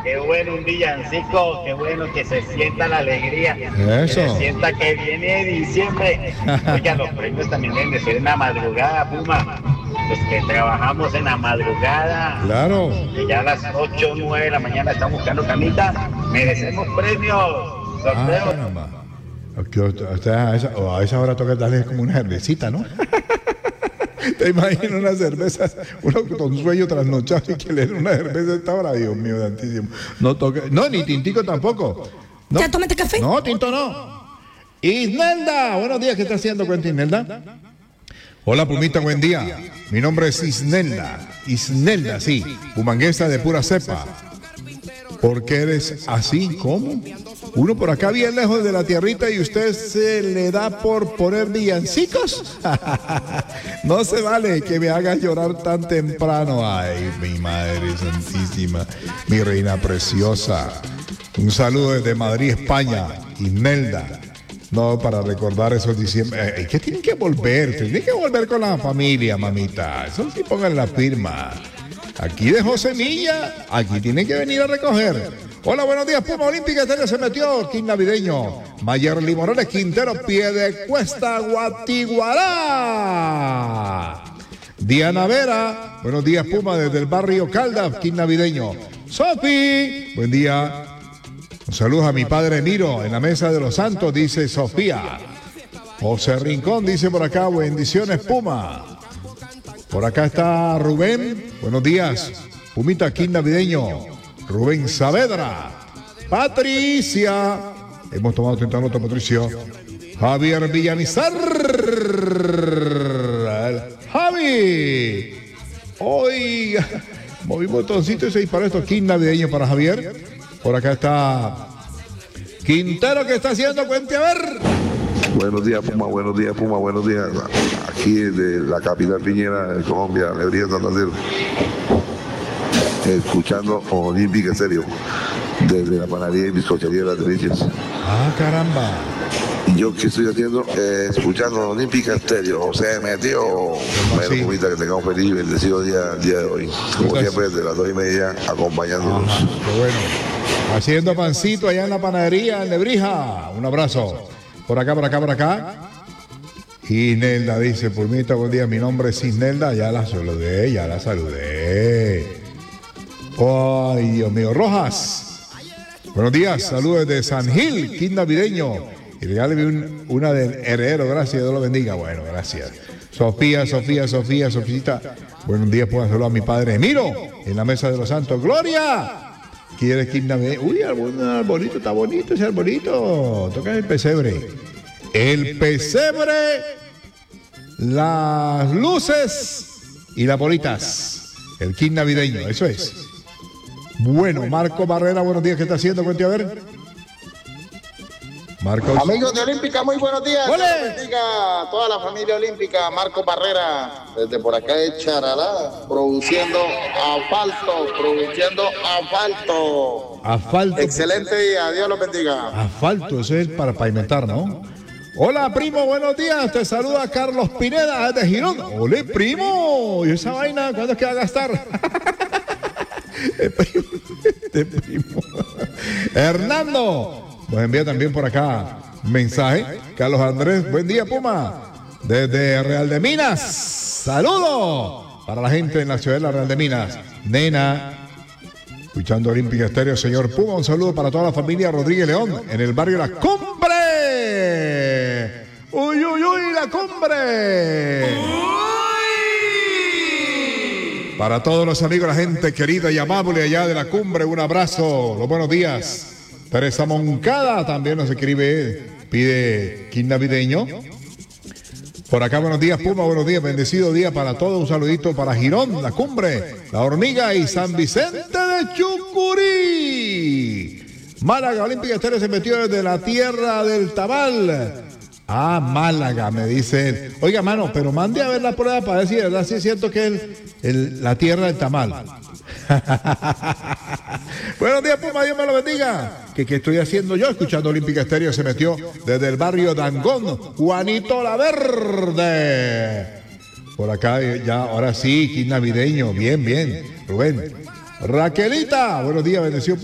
qué bueno un villancico, qué bueno que se sienta la alegría, Eso. que se sienta que viene diciembre. Oiga, los premios también deben de ser en la madrugada, Puma. Los que trabajamos en la madrugada, Claro. que ya a las 8 o 9 de la mañana están buscando camita, merecemos premios, sorteos. Caramba. A esa hora toca darle como una cervecita, ¿no? Te imaginas una cerveza, uno con sueño trasnochado y que le den una cerveza a esta hora, Dios mío, santísimo. No toque, no, ni tintico tampoco. No. ¿Ya tomaste café? No, tinto no. Isnelda, buenos días, ¿qué está haciendo, cuenta Isnelda? Hola, Pumita, buen día. Mi nombre es Isnelda. Isnelda, sí, bumanguesa de pura cepa. ¿Por qué eres así? ¿Cómo? Uno por acá bien lejos de la tierrita y usted se le da por poner villancicos. No se vale que me hagas llorar tan temprano. Ay, mi madre santísima, mi reina preciosa. Un saludo desde Madrid, España, Isnelda. No, para recordar esos diciembre. Es que tienen que volver con la familia, mamita. Eso sí, pongan la firma. Aquí dejó semilla, aquí tienen que venir a recoger. Hola, buenos días, Puma Olímpica Estéreo se metió, King Navideño. Mayerly Morales Quintero, Piedecuesta, Guatiguará. Diana Vera, buenos días, Puma, desde el barrio Caldas, King Navideño. Sofi, buen día. Un saludo a mi padre Miro, en la mesa de los santos, dice Sofía. José Rincón dice por acá, bendiciones, Puma. Por acá está Rubén, buenos días, Pumita King Navideño, Rubén Saavedra, Patricia, hemos tomado 30 notas, Patricia, Javier Villamizar, Javi, hoy moví un botoncito y se disparó esto, King Navideño para Javier. Por acá está Quintero, ¿qué está haciendo? Cuente a ver. Buenos días, Puma, buenos días, Puma, buenos días. Aquí de la capital piñera de Colombia, Alegría Santander. Escuchando Olímpica Estéreo desde la panadería y bizcochería de Las Delicias. Ah, caramba. Y yo, ¿qué estoy haciendo? Escuchando Olímpica Estéreo. Se metió. Bueno, Sí. Pumita, que tengamos feliz y bendecido día de hoy. Como Pues, siempre, desde las 2:30, acompañándonos. Ajá, qué bueno. Haciendo pancito allá en la panadería en Lebrija. Un abrazo. Por acá. Isnelda dice, Pulmita, buen día, mi nombre es Isnelda, ya la saludé. Ay, Dios mío, Rojas. Buenos días, saludos desde San Gil, King Navideño. Y regáleme una del heredero, gracias, Dios lo bendiga. Bueno, gracias. Sofita. Buenos días, puedo saludar a mi padre Emiro, en la mesa de los santos. ¡Gloria! ¿Quieres King Navideño? Uy, algún arbolito, está bonito ese arbolito. Toca el pesebre. El pesebre, las luces y las bolitas. El King Navideño, eso es. Bueno, Marco Barrera, buenos días, ¿qué está haciendo? Cuente a ver. Marcos. Amigos de Olímpica, muy buenos días. ¡Ole! Dios bendiga a toda la familia olímpica. Marco Barrera, desde por acá de Charalá, produciendo Asfalto. Excelente día, Dios los bendiga. Asfalto, eso es para pavimentar, ¿no? Hola, primo, buenos días. Te saluda Carlos Pineda de Girón. ¡Ole, primo! ¿Y esa vaina cuándo es que va a gastar? Este primo. Hernando. Nos envía también por acá mensaje. Carlos Andrés, buen día, Puma. Desde Real de Minas. Saludos para la gente en la ciudad de la Real de Minas. Nena. Escuchando Olímpica Estéreo, señor Puma. Un saludo para toda la familia Rodríguez León en el barrio La Cumbre. ¡Uy, La Cumbre! Para todos los amigos, la gente querida y amable allá de La Cumbre, un abrazo. Los buenos días. Teresa Moncada también nos escribe, pide King Navideño. Por acá, buenos días, Puma, buenos días, bendecido día para todos. Un saludito para Girón, La Cumbre, La Hormiga y San Vicente de Chucurí. Málaga, Olímpica Estéreo se metió desde la tierra del Tamal. Ah, Málaga, me dice él. Oiga, mano, pero mande a ver la prueba para ver si de verdad sí es cierto que es la tierra del tamal. Buenos días, Puma, Dios me lo bendiga. ¿Qué estoy haciendo yo? Escuchando Olímpica Estéreo se metió desde el barrio Dangón, Juanito La Verde. Por acá, ya, ahora sí, King Navideño. Bien, Rubén. Raquelita, buenos días, bendición.